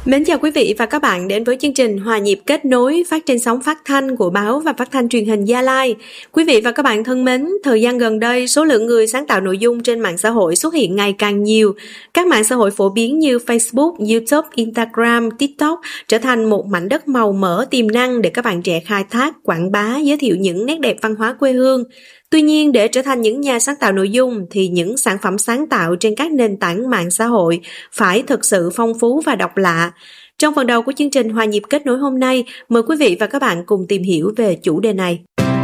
Mến chào quý vị và các bạn đến với chương trình Hòa nhịp kết nối phát trên sóng phát thanh của báo và phát thanh truyền hình Gia Lai. Quý vị và các bạn thân mến, thời gian gần đây, số lượng người sáng tạo nội dung trên mạng xã hội xuất hiện ngày càng nhiều. Các mạng xã hội phổ biến như Facebook, YouTube, Instagram, TikTok trở thành một mảnh đất màu mỡ tiềm năng để các bạn trẻ khai thác, quảng bá, giới thiệu những nét đẹp văn hóa quê hương. Tuy nhiên, để trở thành những nhà sáng tạo nội dung thì những sản phẩm sáng tạo trên các nền tảng mạng xã hội phải thực sự phong phú và độc lạ. Trong phần đầu của chương trình Hòa nhịp kết nối hôm nay, mời quý vị và các bạn cùng tìm hiểu về chủ đề này.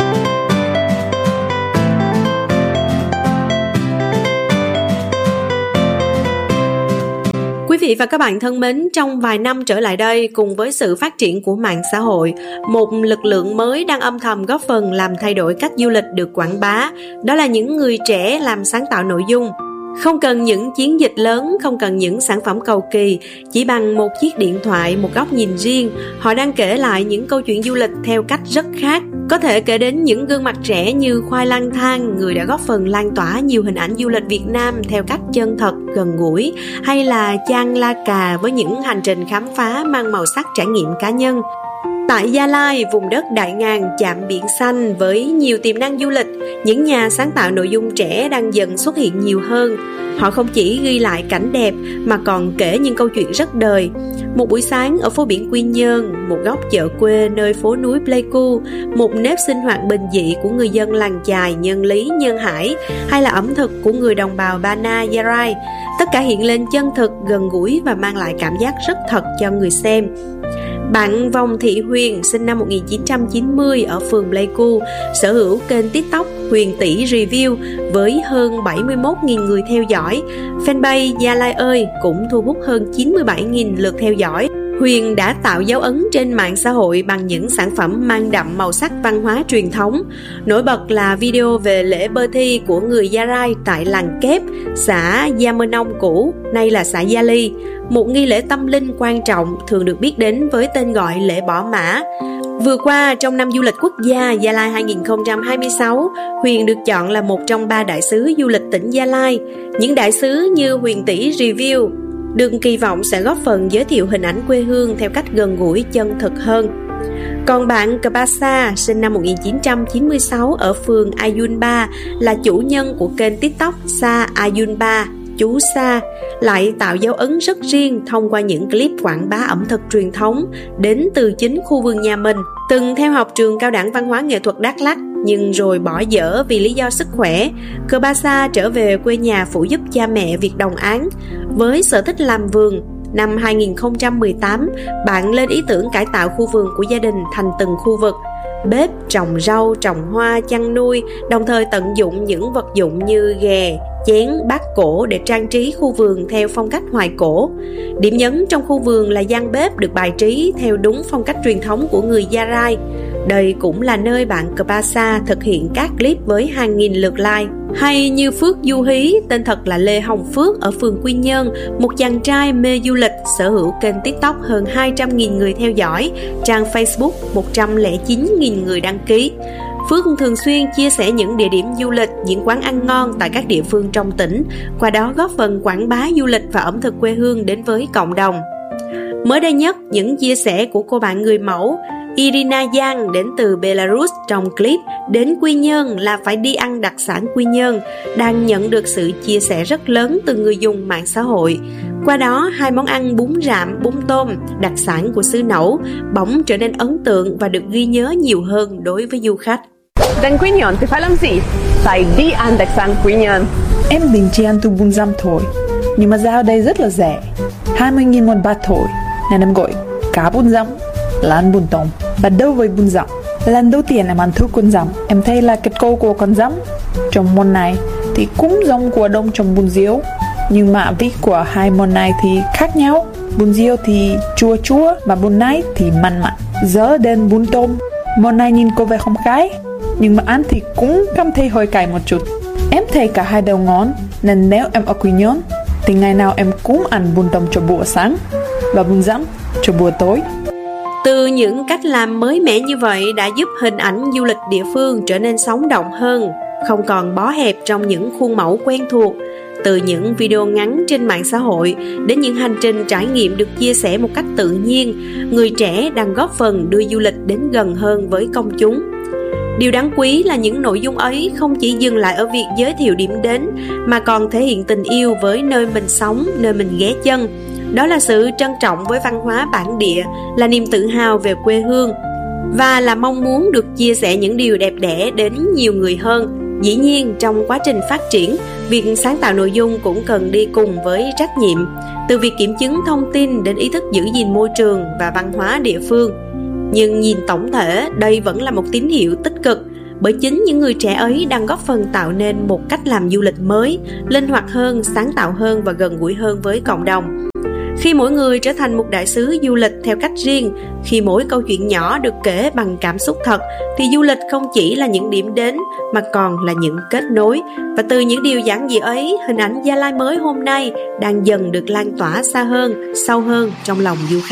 Quý vị và các bạn thân mến, trong vài năm trở lại đây, cùng với sự phát triển của mạng xã hội, một lực lượng mới đang âm thầm góp phần làm thay đổi cách du lịch được quảng bá. Đó là những người trẻ làm sáng tạo nội dung. Không cần những chiến dịch lớn, không cần những sản phẩm cầu kỳ, chỉ bằng một chiếc điện thoại, một góc nhìn riêng, họ đang kể lại những câu chuyện du lịch theo cách rất khác. Có thể kể đến những gương mặt trẻ như Khoai Lang Thang, người đã góp phần lan tỏa nhiều hình ảnh du lịch Việt Nam theo cách chân thật, gần gũi, hay là Chang La Cà với những hành trình khám phá mang màu sắc trải nghiệm cá nhân. Tại Gia Lai, vùng đất đại ngàn chạm biển xanh với nhiều tiềm năng du lịch, những nhà sáng tạo nội dung trẻ đang dần xuất hiện nhiều hơn. Họ không chỉ ghi lại cảnh đẹp mà còn kể những câu chuyện rất đời. Một buổi sáng ở phố biển Quy Nhơn, một góc chợ quê nơi phố núi Pleiku, một nếp sinh hoạt bình dị của người dân làng chài Nhân Lý, Nhân Hải, hay là ẩm thực của người đồng bào Ba Na, Gia Rai. Tất cả hiện lên chân thực, gần gũi và mang lại cảm giác rất thật cho người xem. Bạn Vòng Thị Huyền, sinh năm 1990 ở phường Pleiku, sở hữu kênh TikTok Huyền Tỷ Review với hơn 71.000 người theo dõi. Fanpage Gia Lai ơi cũng thu hút hơn 97.000 lượt theo dõi. Huyền đã tạo dấu ấn trên mạng xã hội bằng những sản phẩm mang đậm màu sắc văn hóa truyền thống. Nổi bật là video về lễ bơ thi của người Gia Rai tại làng Kép, xã Gia Mơ Nông cũ, nay là xã Gia Ly. Một nghi lễ tâm linh quan trọng thường được biết đến với tên gọi lễ bỏ mã. Vừa qua, trong năm du lịch quốc gia Gia Lai 2026, Huyền được chọn là một trong 3 đại sứ du lịch tỉnh Gia Lai. Những đại sứ như Huyền Tỷ Review được kỳ vọng sẽ góp phần giới thiệu hình ảnh quê hương theo cách gần gũi, chân thực hơn. Còn bạn Kabasa, sinh năm 1996 ở phường Ayunpa, là chủ nhân của kênh TikTok Sa Ayunpa, chú Sa, lại tạo dấu ấn rất riêng thông qua những clip quảng bá ẩm thực truyền thống đến từ chính khu vườn nhà mình. Từng theo học trường cao đẳng văn hóa nghệ thuật Đắk Lắk nhưng rồi bỏ dở vì lý do sức khỏe, Kabasa trở về quê nhà phụ giúp cha mẹ việc đồng áng. Với sở thích làm vườn, năm 2018, bạn lên ý tưởng cải tạo khu vườn của gia đình thành từng khu vực. Bếp, trồng rau, trồng hoa, chăn nuôi, đồng thời tận dụng những vật dụng như ghè, chén, bát cổ để trang trí khu vườn theo phong cách hoài cổ. Điểm nhấn trong khu vườn là gian bếp được bài trí theo đúng phong cách truyền thống của người Gia Rai. Đây cũng là nơi bạn Kabasa thực hiện các clip với hàng nghìn lượt like. Hay như Phước Du Hí, tên thật là Lê Hồng Phước ở phường Quy Nhơn, một chàng trai mê du lịch, sở hữu kênh TikTok hơn 200.000 người theo dõi, trang Facebook 109.000 người đăng ký. Phước thường xuyên chia sẻ những địa điểm du lịch, những quán ăn ngon tại các địa phương trong tỉnh, qua đó góp phần quảng bá du lịch và ẩm thực quê hương đến với cộng đồng. Mới đây nhất, những chia sẻ của cô bạn người mẫu Irina Giang đến từ Belarus trong clip đến Quy Nhơn là phải đi ăn đặc sản Quy Nhơn đang nhận được sự chia sẻ rất lớn từ người dùng mạng xã hội. Qua đó, 2 món ăn bún rạm, bún tôm, đặc sản của xứ Nẫu bỗng trở nên ấn tượng và được ghi nhớ nhiều hơn đối với du khách. Đến Quy Nhơn thì phải làm gì? Phải đi ăn đặc sản Quy Nhơn. Em định chỉ ăn từ bún răm thôi, nhưng mà giá ở đây rất là rẻ, 20.000 một bát thôi, nên em gọi cả bún răm lẫn bún tôm. Bắt đầu với bún răm. Lần đầu tiên em ăn thử con răm, em thấy là kết cấu của con răm trong món này thì cũng giống của đông trong bún riêu, nhưng mà vị của hai món này thì khác nhau. Bún riêu thì chua chua và bún này thì mặn mặn. Giờ đến bún tôm, món này nhìn có vẻ không cay, nhưng mà ăn thì cũng cảm thấy hơi cay một chút. Em thấy cả hai đều ngon, nên nếu em ở Quy Nhơn thì ngày nào em cũng ăn bún tôm cho bữa sáng và bún răm cho bữa tối. Từ những cách làm mới mẻ như vậy đã giúp hình ảnh du lịch địa phương trở nên sống động hơn, không còn bó hẹp trong những khuôn mẫu quen thuộc. Từ những video ngắn trên mạng xã hội đến những hành trình trải nghiệm được chia sẻ một cách tự nhiên, người trẻ đang góp phần đưa du lịch đến gần hơn với công chúng. Điều đáng quý là những nội dung ấy không chỉ dừng lại ở việc giới thiệu điểm đến, mà còn thể hiện tình yêu với nơi mình sống, nơi mình ghé chân. Đó là sự trân trọng với văn hóa bản địa, là niềm tự hào về quê hương, và là mong muốn được chia sẻ những điều đẹp đẽ đến nhiều người hơn. Dĩ nhiên, trong quá trình phát triển, việc sáng tạo nội dung cũng cần đi cùng với trách nhiệm, từ việc kiểm chứng thông tin đến ý thức giữ gìn môi trường và văn hóa địa phương. Nhưng nhìn tổng thể, đây vẫn là một tín hiệu tích cực, bởi chính những người trẻ ấy đang góp phần tạo nên một cách làm du lịch mới, linh hoạt hơn, sáng tạo hơn và gần gũi hơn với cộng đồng. Khi mỗi người trở thành một đại sứ du lịch theo cách riêng, khi mỗi câu chuyện nhỏ được kể bằng cảm xúc thật, thì du lịch không chỉ là những điểm đến mà còn là những kết nối. Và từ những điều giản dị ấy, hình ảnh Gia Lai mới hôm nay đang dần được lan tỏa xa hơn, sâu hơn trong lòng du khách.